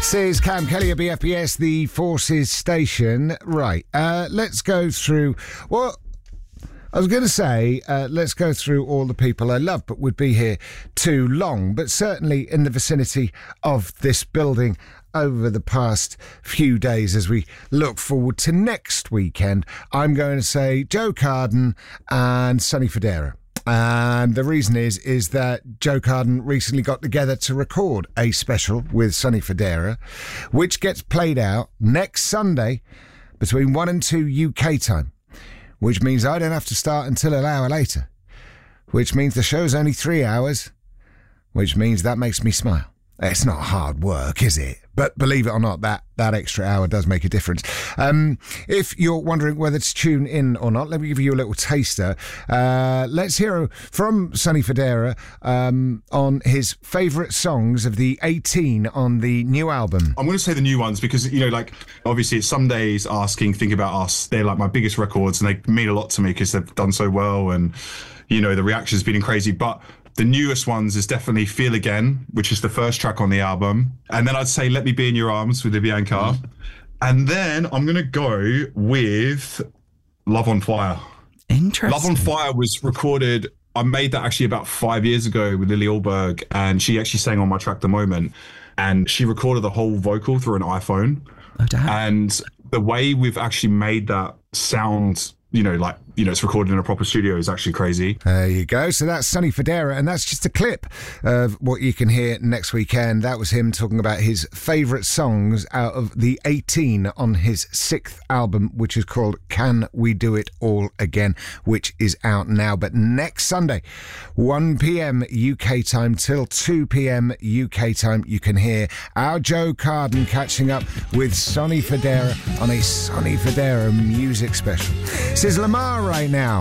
This is Cam Kelly at BFBS, the Forces station. Right, let's go through... Well, I was going to say, let's go through all the people I love, but would be here too long. But certainly in the vicinity of this building over the past few days as we look forward to next weekend, I'm going to say Joe Carden and Sonny Fodera. And the reason is that Joe Carden recently got together to record a special with Sonny Fodera, which gets played out next Sunday between 1 and 2 UK time, which means I don't have to start until an hour later, which means the show's only 3 hours, which means that makes me smile. It's not hard work, is it? But believe it or not, that extra hour does make a difference. If you're wondering whether to tune in or not, let me give you a little taster. Let's hear from Sonny Fodera on his favourite songs of the 18 on the new album. I'm going to say the new ones because, you know, like, obviously it's Some Days, Asking, Think About Us. They're like my biggest records and they mean a lot to me because they've done so well and, you know, the reaction's been crazy. But the newest ones is definitely Feel Again, which is the first track on the album. And then I'd say Let Me Be in Your Arms with Bianca. Mm. And then I'm going to go with Love on Fire. Interesting. Love on Fire was recorded, I made that actually about 5 years ago with Lily Alberg, and she actually sang on my track The Moment. And she recorded the whole vocal through an iPhone. Oh, damn. And the way we've actually made that sound, you know, like, you know, it's recorded in a proper studio is actually crazy. There you go. So that's Sonny Fodera, and that's just a clip of what you can hear next weekend. That was him talking about his favourite songs out of the 18 on his 6th album, which is called Can We Do It All Again, which is out now. But next Sunday, 1 p.m. UK time till 2 p.m. UK time, you can hear our Joe Carden catching up with Sonny Fodera on a Sonny Fodera music special. This is Lamar right now.